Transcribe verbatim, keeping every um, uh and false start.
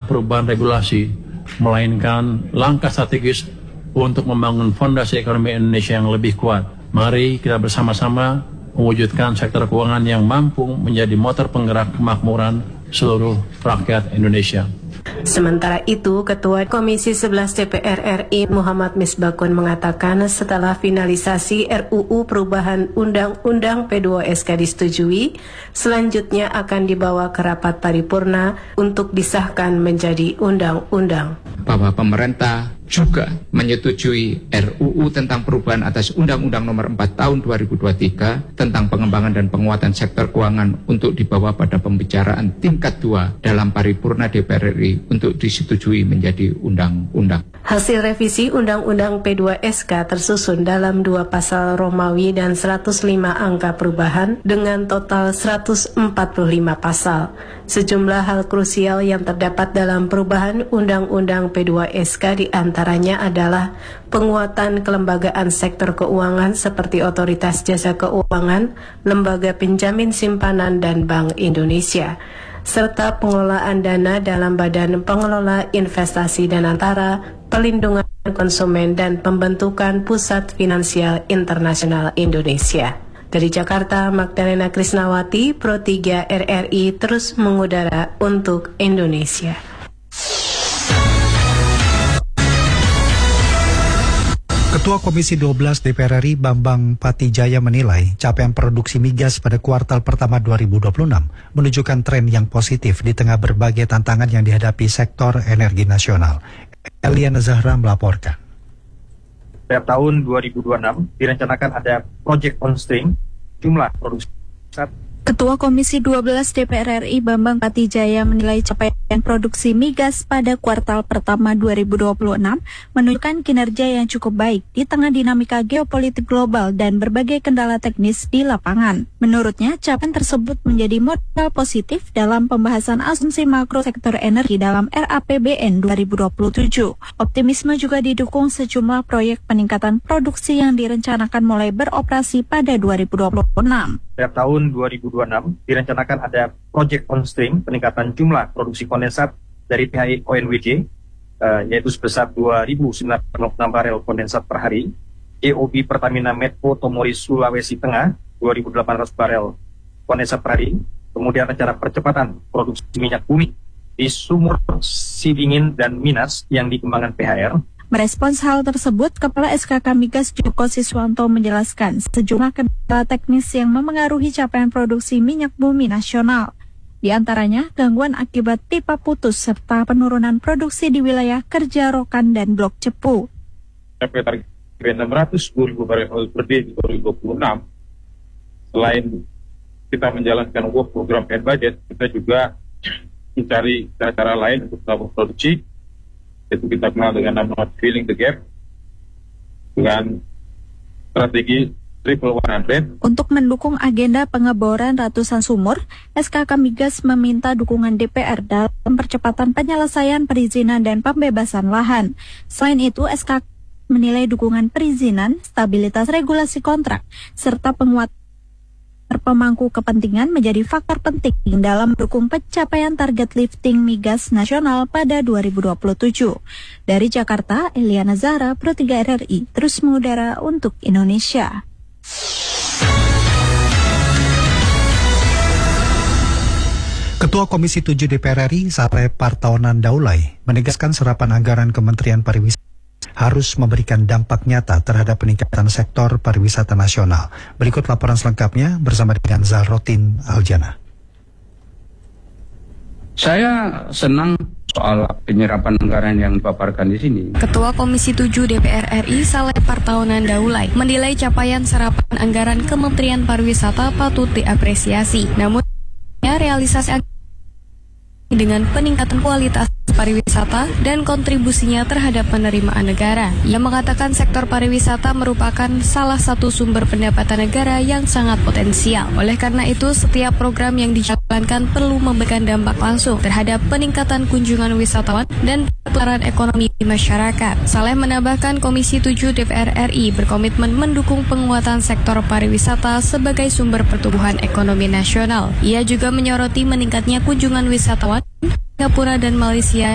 perubahan regulasi, melainkan langkah strategis untuk membangun fondasi ekonomi Indonesia yang lebih kuat. Mari kita bersama-sama mewujudkan sektor keuangan yang mampu menjadi motor penggerak kemakmuran seluruh rakyat Indonesia. Sementara itu, Ketua Komisi sebelas D P R R I Muhammad Misbakun mengatakan setelah finalisasi R U U perubahan Undang-Undang P dua S K disetujui, selanjutnya akan dibawa ke rapat paripurna untuk disahkan menjadi undang-undang. Bahwa pemerintah juga menyetujui R U U tentang perubahan atas Undang-Undang Nomor empat Tahun dua ribu dua puluh tiga tentang pengembangan dan penguatan sektor keuangan untuk dibawa pada pembicaraan tingkat dua dalam paripurna D P R R I untuk disetujui menjadi undang-undang. Hasil revisi Undang-Undang P dua S K tersusun dalam dua pasal Romawi dan seratus lima angka perubahan dengan total seratus empat puluh lima pasal. Sejumlah hal krusial yang terdapat dalam perubahan Undang-Undang P dua S K di antaranya adalah penguatan kelembagaan sektor keuangan seperti Otoritas Jasa Keuangan, Lembaga Penjamin Simpanan, dan Bank Indonesia, serta pengelolaan dana dalam Badan Pengelola Investasi dan Antara, Pelindungan Konsumen, dan pembentukan Pusat Finansial Internasional Indonesia. Dari Jakarta, Magdalena Krisnawati, Pro tiga R R I terus mengudara untuk Indonesia. Ketua Komisi dua belas D P R R I Bambang Patijaya menilai capaian produksi migas pada kuartal pertama dua ribu dua puluh enam menunjukkan tren yang positif di tengah berbagai tantangan yang dihadapi sektor energi nasional. Eliana Zahra melaporkan. Setiap tahun dua ribu dua puluh enam direncanakan ada project on stream jumlah produksi. Ketua Komisi dua belas D P R R I Bambang Patijaya menilai capaian produksi migas pada kuartal pertama dua ribu dua puluh enam menunjukkan kinerja yang cukup baik di tengah dinamika geopolitik global dan berbagai kendala teknis di lapangan. Menurutnya, capaian tersebut menjadi modal positif dalam pembahasan asumsi makro sektor energi dalam R A P B N dua ribu dua puluh tujuh. Optimisme juga didukung sejumlah proyek peningkatan produksi yang direncanakan mulai beroperasi pada dua ribu dua puluh enam. Setiap tahun dua ribu dua puluh enam direncanakan ada project on stream peningkatan jumlah produksi kondensat dari P H I O N W J uh, yaitu sebesar dua ribu sembilan puluh enam barel kondensat per hari, E O B Pertamina Medco Tomori Sulawesi Tengah dua ribu delapan ratus barel kondensat per hari, kemudian rencana percepatan produksi minyak bumi di sumur Sidingin dan Minas yang dikembangkan P H R. Merespons hal tersebut, Kepala S K K Migas Joko Siswanto menjelaskan sejumlah kendala teknis yang memengaruhi capaian produksi minyak bumi nasional. Di antaranya gangguan akibat pipa putus serta penurunan produksi di wilayah Kerja Rokan dan Blok Cepu. Sampai target enam ratus ribu barel oil per day di dua ribu dua puluh enam, selain kita menjalankan work program and budget, kita juga mencari cara-cara lain untuk melakukan produksi. Itu kita kenal dengan nama filling the gap dengan strategi triple one hundred. Untuk mendukung agenda pengeboran ratusan sumur, S K K Migas meminta dukungan D P R dalam percepatan penyelesaian perizinan dan pembebasan lahan. Selain itu, S K K menilai dukungan perizinan, stabilitas regulasi kontrak, serta penguatan pemangku kepentingan menjadi faktor penting dalam mendukung pencapaian target lifting migas nasional pada dua ribu dua puluh tujuh. Dari Jakarta, Eliana Zahra, Pro tiga R R I, terus mengudara untuk Indonesia. Ketua Komisi tujuh D P R R I, Saleh Partaunan Daulay, menegaskan serapan anggaran Kementerian Pariwisata harus memberikan dampak nyata terhadap peningkatan sektor pariwisata nasional. Berikut laporan selengkapnya bersama dengan Zahrotin Aljana. Saya senang soal penyerapan anggaran yang dipaparkan di sini. Ketua Komisi tujuh D P R R I Saleh Partaunan Daulay menilai capaian serapan anggaran Kementerian Pariwisata patut diapresiasi. Namun, realisasi dengan peningkatan kualitas pariwisata dan kontribusinya terhadap penerimaan negara. Ia mengatakan sektor pariwisata merupakan salah satu sumber pendapatan negara yang sangat potensial. Oleh karena itu, setiap program yang dijalankan perlu memberikan dampak langsung terhadap peningkatan kunjungan wisatawan dan perputaran ekonomi masyarakat. Saleh menambahkan Komisi tujuh D P R R I berkomitmen mendukung penguatan sektor pariwisata sebagai sumber pertumbuhan ekonomi nasional. Ia juga menyoroti meningkatnya kunjungan wisatawan Singapura dan Malaysia